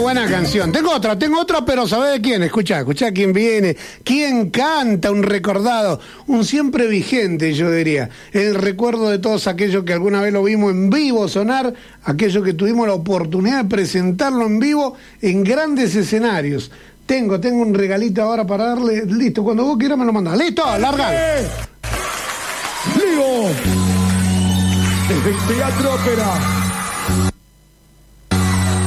buena canción. Tengo otra, pero ¿sabés de quién? Escuchá quién viene, quién canta, un recordado, un siempre vigente, yo diría. El recuerdo de todos aquellos que alguna vez lo vimos en vivo sonar, aquellos que tuvimos la oportunidad de presentarlo en vivo en grandes escenarios. Tengo un regalito ahora para darle. Listo, cuando vos quieras me lo mandás. ¡Listo! ¡Larga! ¡Lío! Desde el Teatro Ópera